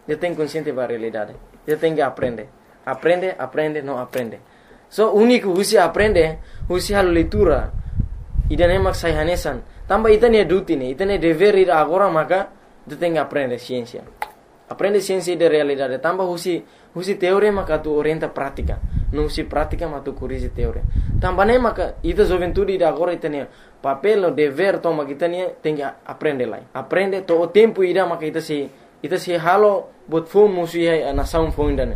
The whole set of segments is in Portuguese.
já tem consciente da realidade. Já tem que aprender. Aprende, não aprende. So, único que você aprende, você a leitura. E daí mak sai hanesan. Tambah itane duty ne, itane dever ir agora maka, já tem que aprender ciência. Aprende ciência da realidade. Tambah você teoria maka tu orienta prática. Não se prática mas tu corrige teoria. Tambah ne maka ita juventude da agora itane papel, dever toma kita ne tem que aprender lá. Aprende todo o tempo ida maka ita se halo buat phone musuh na sound phone dane.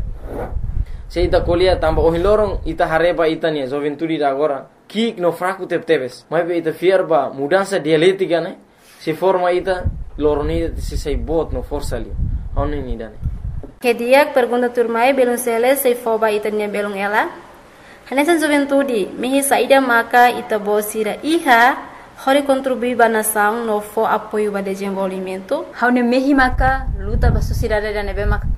Se ita kuliah tambah ohilorong ita hareba ita ne juventude da agora. Kik no fraco teves. Mas ita fierba mudança dialética né? Se forma ita loroni se sei bot no força ali. Oni ni dane. Que dia pergunta turmai belum sele sei foba ita nya belum ela. Hanesan juventude mihi saída maka ita bosira iha hori contribui banação no fo apoio ba desenvolvimento. Haune mihi maka luta ba sociedade da nebe maka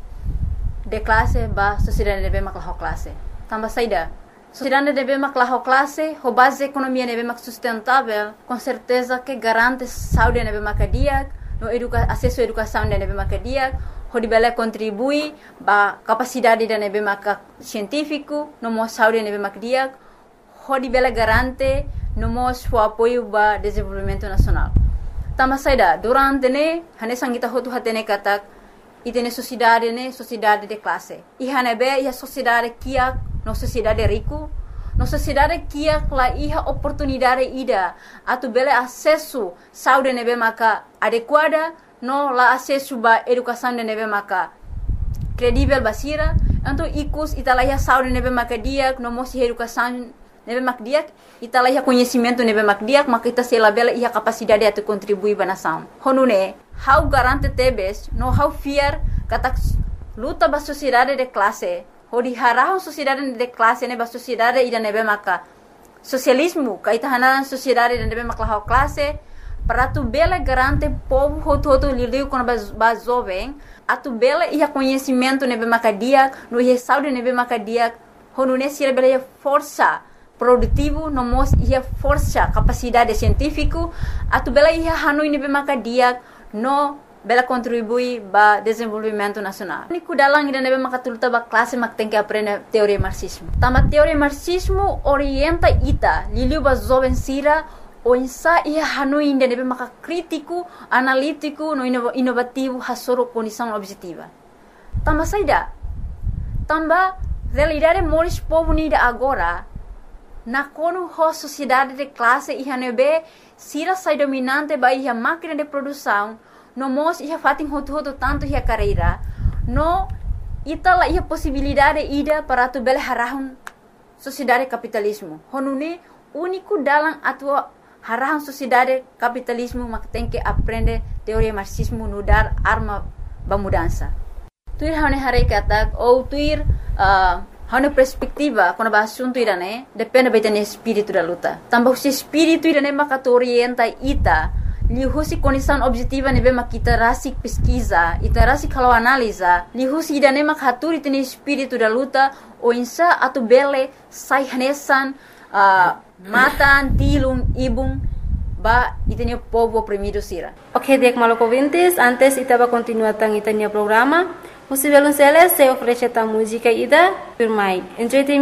de classe ba sociedade nebe maka ho classe. Tambah saída. Sociedade nebe maka ho classe, ho base economia nebe maka sustentável, com certeza que garante saúde nebe maka dia, no acesso à educação nebe maka dia. Ho dibela contribui ba capacidade da nebe maka científico, no mo saúde nebe maka dia, ho dibela garante no mo o apoio ba desenvolvimento nacional. Tama saida durante ne hane sangita hotu hatene katak itene sociedade de classe. Ihane be ia sociedade kia no sociedade rico, no sociedade kia la iha oportunidade ida atu bela acesso saúde nebe maka adequada no la acesso ba educação de nebe maka credível basira, então ikus italaya saúde nebe maka dia no mosi educação nebe maka dia italaya conhecimento nebe maka dia maka ita sela bela iha capacidade atu contribuir ba nação. Honune how garante tebes no how fear katak luta ba sociedade de classe. Hodi harahon sociedade de classe ne ba sociedade ida nebe maka socialismo kaita hanan sociedade de nebe maka ho classe para tu bela garante povo hoto lidiu com ba jovem atu bela ia conhecimento nebe maka dia no ia saúde nebe maka dia honune sira bela ia força produtivo no mos ia força capacidade científico atu bela ia hanui nebe maka dia no bela contribui ba desenvolvimento nacional. Niku dalang ida nebe maka tuluta ba classe mak tem que aprender teoria marxismo. Tama teoria marxismo orienta ita liliu ba jovem sira o insa ia hanui ida nebe maka crítico, analítico, no inovativo hasoro condição objetiva. Tama saida. Tamba realidade moris povo nida agora na kono ho sociedade de classe ia nebe sira sai dominante ba ia máquina de produção no mos ia fatin hotu tanto ia carreira no itala ia possibilidade ida para tu bela harahun sociedade capitalismo honune único dalam atua harahun sociedade capitalismo mak tem que aprender teoria marxismo no dar arma ba mudança tuir hane hare katak ou tuir hane perspectiva quando ba assunto irane depende betene espírito da luta tambah se espírito irane mak orienta ita lihusi condição objetiva nebe mak kita rasik pesquisa, ita rasik kalau analisa, lihusi idane mak haturi tene espírito da luta, o insa atu bele sai hanesan, matan, tilum, ibung, ba itene povo oprimido sira. Ok, dek maloko vintes, antes ita ba continua tang itanya programa, musi belum selesai ofrece ta música ida, firmai. Enjoy